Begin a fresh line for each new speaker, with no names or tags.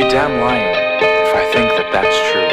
damn lying if I think that that's true.